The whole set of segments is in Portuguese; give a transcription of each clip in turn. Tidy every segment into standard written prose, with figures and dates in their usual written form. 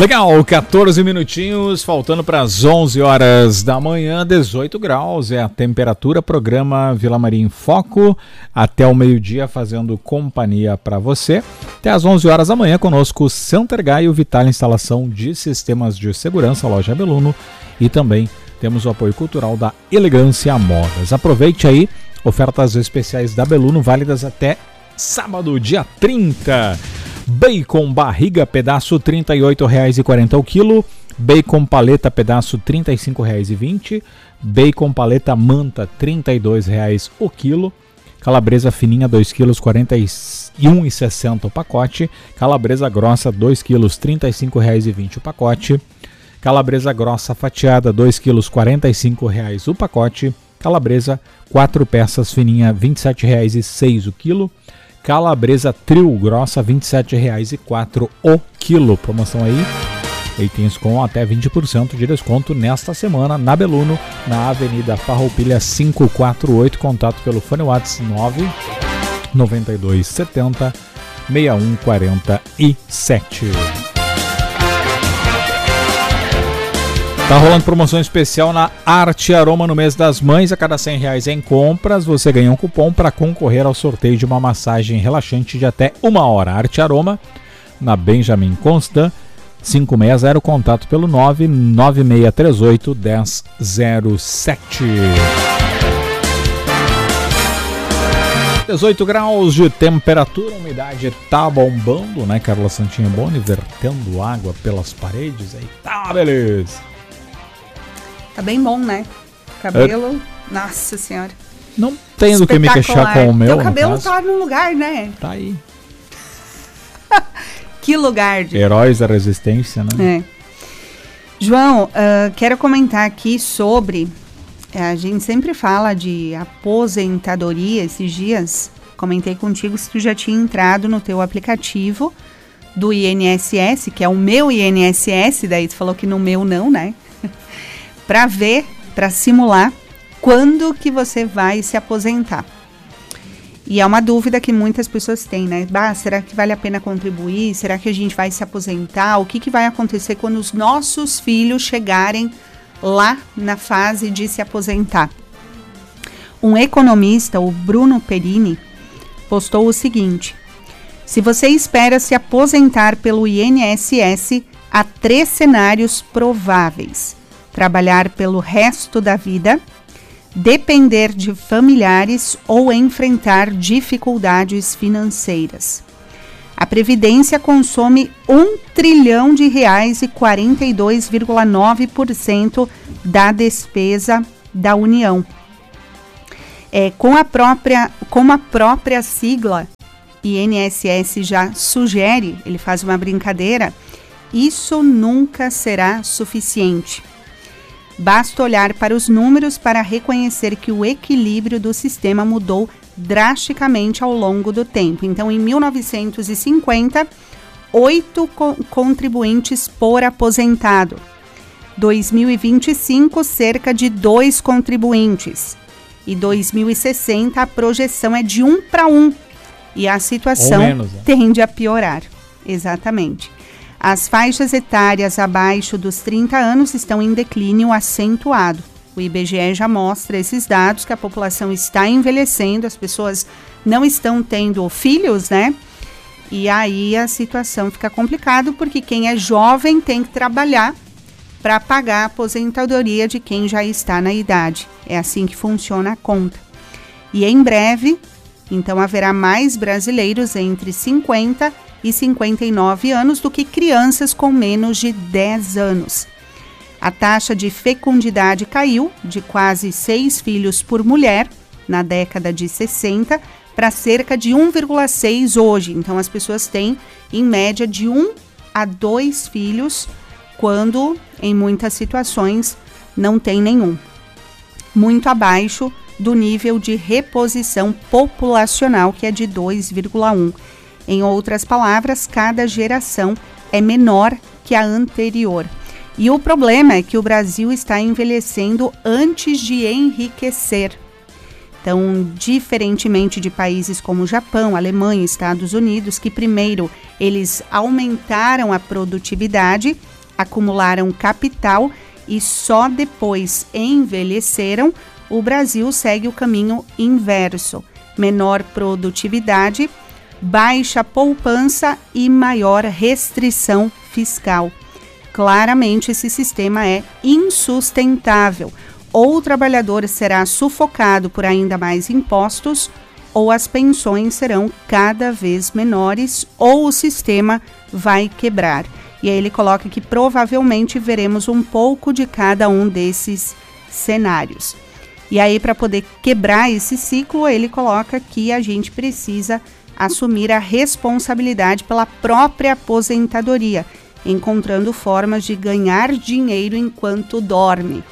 Legal, 14 minutinhos, faltando para as 11 horas da manhã, 18 graus é a temperatura. Programa Vila Maria em Foco, até o meio-dia, fazendo companhia para você. Até às 11 horas da manhã, conosco Santergai, o Vital Instalação de Sistemas de Segurança, loja Beluno. E também temos o apoio cultural da Elegância Modas. Aproveite aí, ofertas especiais da Beluno, válidas até sábado, dia 30. Bacon barriga, pedaço R$ 38,40 o quilo. Bacon paleta, pedaço R$ 35,20. Bacon paleta manta, R$ 32,00 o quilo. Calabresa fininha, 2 quilos, R$ 41,60 o pacote. Calabresa grossa, 2 quilos, R$ 35,20 o pacote. Calabresa grossa fatiada, 2 quilos, R$ 45,00 o pacote. Calabresa 4 peças fininha, R$ 27,06 o quilo. Calabresa trio grossa, R$ 27,04 o quilo. Promoção aí, itens com até 20% de desconto nesta semana na Beluno, na Avenida Farroupilha 548. Contato pelo fone WhatsApp 99270 6147. Tá rolando promoção especial na Arte Aroma no mês das mães. A cada R$100 em compras, você ganha um cupom para concorrer ao sorteio de uma massagem relaxante de até 1 hora. Arte Aroma, na Benjamin Constant, 560, contato pelo 99638-1007. 18 graus de temperatura, a umidade tá bombando, né? Carla Santinha Boni vertendo água pelas paredes. Aí tá, beleza. Tá bem bom, né? Cabelo, nossa senhora. Não tem do que me queixar com o meu. Teu cabelo tá no lugar, né? Tá aí. Que lugar de... Heróis da resistência, né? É. João, quero comentar aqui sobre... a gente sempre fala de aposentadoria esses dias. Comentei contigo se tu já tinha entrado no teu aplicativo do INSS, que é o meu INSS, daí tu falou que no meu não, né? Para ver, para simular quando que você vai se aposentar. E é uma dúvida que muitas pessoas têm, né? Será que vale a pena contribuir? Será que a gente vai se aposentar? O que vai acontecer quando os nossos filhos chegarem lá na fase de se aposentar? Um economista, o Bruno Perini, postou o seguinte: se você espera se aposentar pelo INSS, há 3 cenários prováveis: trabalhar pelo resto da vida, depender de familiares ou enfrentar dificuldades financeiras. A Previdência consome R$1 trilhão e 42,9% da despesa da União. Como a própria sigla INSS já sugere, ele faz uma brincadeira, isso nunca será suficiente. Basta olhar para os números para reconhecer que o equilíbrio do sistema mudou drasticamente ao longo do tempo. Então, em 1950, 8 contribuintes por aposentado. 2025, cerca de 2 contribuintes. E 2060, a projeção é de 1 para 1. E a situação tende a piorar. Exatamente. As faixas etárias abaixo dos 30 anos estão em declínio acentuado. O IBGE já mostra esses dados, que a população está envelhecendo, as pessoas não estão tendo filhos, né? E aí a situação fica complicada, porque quem é jovem tem que trabalhar para pagar a aposentadoria de quem já está na idade. É assim que funciona a conta. E em breve, então, haverá mais brasileiros entre 50 e 59 anos do que crianças com menos de 10 anos. A taxa de fecundidade caiu de quase 6 filhos por mulher na década de 60 para cerca de 1,6 hoje. Então, as pessoas têm, em média, de 1 a 2 filhos, quando, em muitas situações, não tem nenhum. Muito abaixo do nível de reposição populacional, que é de 2,1. Em outras palavras, cada geração é menor que a anterior. E o problema é que o Brasil está envelhecendo antes de enriquecer. Então, diferentemente de países como Japão, Alemanha, Estados Unidos, que primeiro eles aumentaram a produtividade acumularam capital e só depois envelheceram, o Brasil segue o caminho inverso: menor produtividade, baixa poupança e maior restrição fiscal. Claramente, esse sistema é insustentável. Ou o trabalhador será sufocado por ainda mais impostos, ou as pensões serão cada vez menores, ou o sistema vai quebrar. E aí ele coloca que provavelmente veremos um pouco de cada um desses cenários. E aí, para poder quebrar esse ciclo, ele coloca que a gente precisa assumir a responsabilidade pela própria aposentadoria, encontrando formas de ganhar dinheiro enquanto dorme.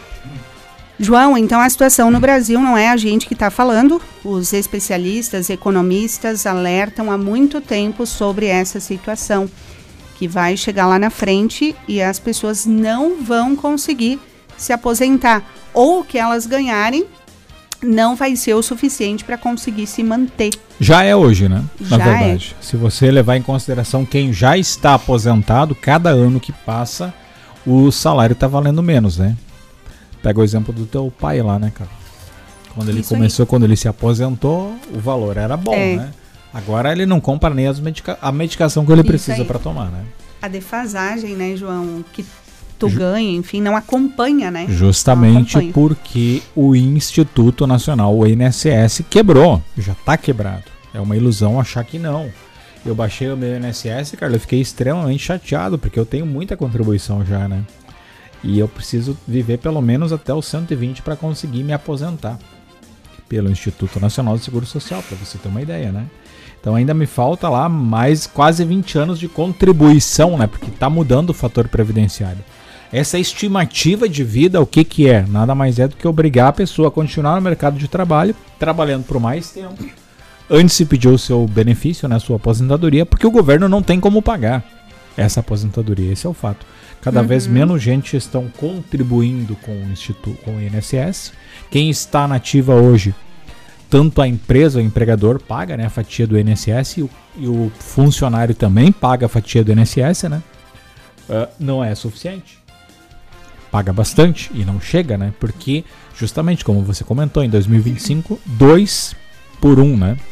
João, então a situação no Brasil não é a gente que está falando. Os especialistas, economistas alertam há muito tempo sobre essa situação, que vai chegar lá na frente e as pessoas não vão conseguir se aposentar. Ou o que elas ganharem não vai ser o suficiente para conseguir se manter. Já é hoje, né? Na verdade. Se você levar em consideração quem já está aposentado, cada ano que passa, o salário está valendo menos, né? Pega o exemplo do teu pai lá, né, cara? Quando ele começou, quando ele se aposentou, o valor era bom, né? Agora ele não compra nem a medicação que ele precisa para tomar, né? A defasagem, né, João, que tu ganha, enfim, não acompanha, né? Justamente porque o Instituto Nacional, o INSS, quebrou, já está quebrado. É uma ilusão achar que não. Eu baixei o meu INSS, cara, eu fiquei extremamente chateado, porque eu tenho muita contribuição já, né? E eu preciso viver pelo menos até os 120 para conseguir me aposentar pelo Instituto Nacional de Seguro Social, para você ter uma ideia, né? Então ainda me falta lá mais quase 20 anos de contribuição, né? Porque está mudando o fator previdenciário. Essa estimativa de vida, o que é? Nada mais é do que obrigar a pessoa a continuar no mercado de trabalho, trabalhando por mais tempo, antes de pedir o seu benefício, né, a sua aposentadoria, porque o governo não tem como pagar essa aposentadoria. Esse é o fato. Cada vez menos gente estão contribuindo com o Instituto, com o INSS. Quem está nativa hoje, tanto a empresa, o empregador paga, né, a fatia do INSS e o funcionário também paga a fatia do INSS, né? Não é suficiente. Paga bastante e não chega, né? Porque, justamente como você comentou, em 2025, 2 por 1, né?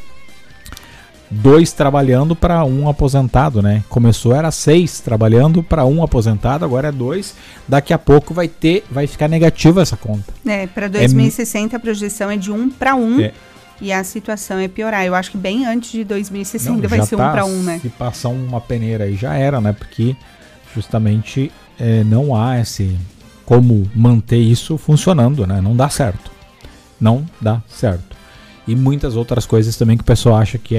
2 trabalhando para 1 aposentado, né? Começou era 6 trabalhando para 1 aposentado, agora é 2. Daqui a pouco vai ficar negativa essa conta. Para 2060 a projeção é de 1 para 1 e a situação é piorar. Eu acho que bem antes de 2060 vai ser 1 para 1, né? Se passar uma peneira aí já era, né? Porque justamente não há como manter isso funcionando, né? Não dá certo. Não dá certo. E muitas outras coisas também que o pessoal acha que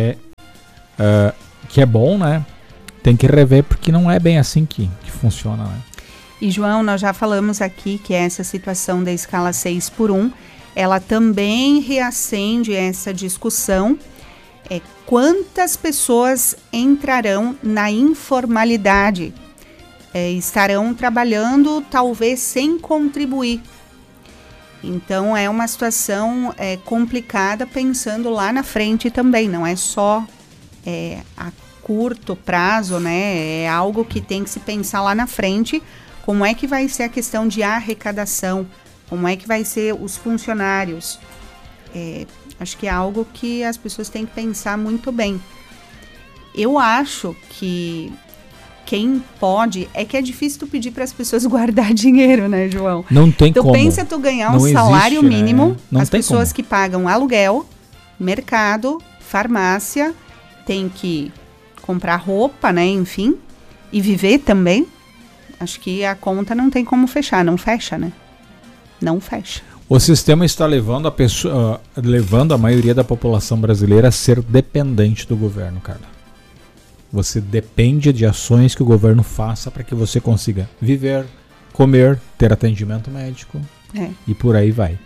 é bom, né? Tem que rever porque não é bem assim que funciona, né? E, João, nós já falamos aqui que essa situação da escala 6 por 1, ela também reacende essa discussão. Quantas pessoas entrarão na informalidade? Estarão trabalhando talvez sem contribuir. Então é uma situação complicada pensando lá na frente também, não é só a curto prazo, né? É algo que tem que se pensar lá na frente, como é que vai ser a questão de arrecadação, como é que vai ser os funcionários. Acho que é algo que as pessoas têm que pensar muito bem. Eu acho que quem pode, que é difícil tu pedir para as pessoas guardar dinheiro, né, João? Não tem como. Tu pensa tu ganhar um salário mínimo, as pessoas que pagam aluguel, mercado, farmácia, tem que comprar roupa, né, enfim, e viver também. Acho que a conta não tem como fechar, não fecha, né? Não fecha. O sistema está levando a maioria da população brasileira a ser dependente do governo, cara. Você depende de ações que o governo faça para que você consiga viver, comer, ter atendimento médico e por aí vai.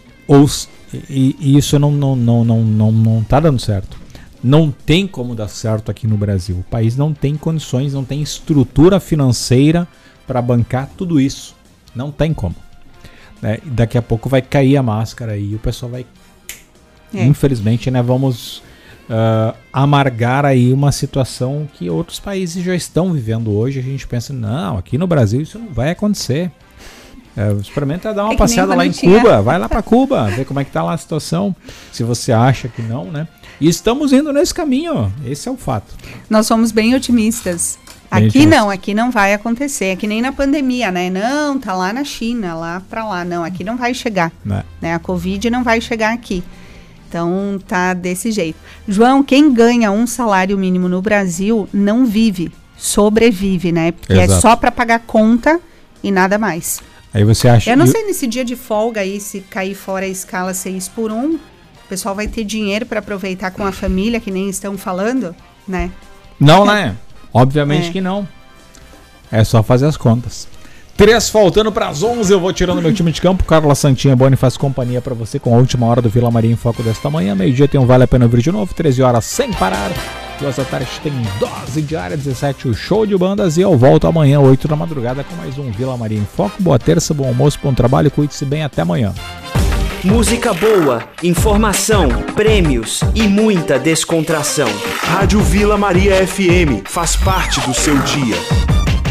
E isso não está dando certo. Não tem como dar certo aqui no Brasil. O país não tem condições, não tem estrutura financeira para bancar tudo isso. Não tem como. Daqui a pouco vai cair a máscara e o pessoal vai... Infelizmente, né, vamos amargar aí uma situação que outros países já estão vivendo hoje. A gente pensa, não, aqui no Brasil isso não vai acontecer. Experimenta dar uma passeada lá em Cuba, vai lá para Cuba, ver como é que tá lá a situação, se você acha que não, né? E estamos indo nesse caminho, esse é o fato. Nós somos bem otimistas. Aqui não vai acontecer, é que nem na pandemia, né? Não, tá lá na China, lá para lá, não, aqui não vai chegar, né? A Covid não vai chegar aqui. Então tá desse jeito. João, quem ganha um salário mínimo no Brasil não vive, sobrevive, né? Porque é só para pagar conta e nada mais. Aí você acha... Eu não sei, nesse dia de folga aí, se cair fora a escala 6x1, o pessoal vai ter dinheiro para aproveitar com a família, que nem estão falando, né? Não, né? Obviamente que não. É só fazer as contas. 3 faltando para as 11, eu vou tirando meu time de campo. Carla Santinha Boni faz companhia para você com a última hora do Vila Maria em Foco desta manhã. Meio-dia tem um Vale a Pena Ouvir de novo, 13 horas sem parar. 2 da tarde tem dose diária, 17 o show de bandas. E eu volto amanhã, 8 da madrugada, com mais um Vila Maria em Foco. Boa terça, bom almoço, bom trabalho, cuide-se bem, até amanhã. Música boa, informação, prêmios e muita descontração. Rádio Vila Maria FM faz parte do seu dia.